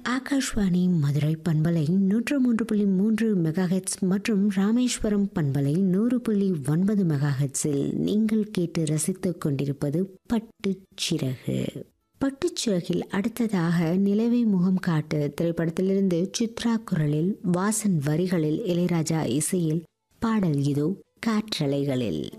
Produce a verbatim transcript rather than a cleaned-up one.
ஆகாஷ்வாணி மதுரை பண்பலை நூற்று மூன்று புள்ளி மூன்று மெகாஹெட்ஸ் மற்றும் ராமேஸ்வரம் பண்பலை நூறு புள்ளி ஒன்பது மெகாஹெட்ஸில் நீங்கள் கேட்டு ரசித்துக் கொண்டிருப்பது பட்டுச்சிறகு. பட்டுச்சிறகில் அடுத்ததாக நிலவை முகம் காட்டு திரைப்படத்திலிருந்து சித்ரா குரலில் வாசன் வரிகளில் இளையராஜா இசையில் பாடல் இதோ காற்றலைகளில்.